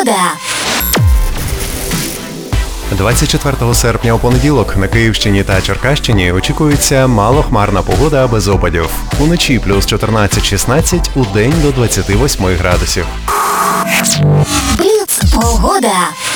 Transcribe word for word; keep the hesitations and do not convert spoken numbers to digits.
Погода. двадцять четвертого серпня у понеділок на Київщині та Черкащині очікується малохмарна погода без опадів. Уночі плюс чотирнадцять шістнадцять, удень до двадцяти восьми градусів. Бліц. Погода.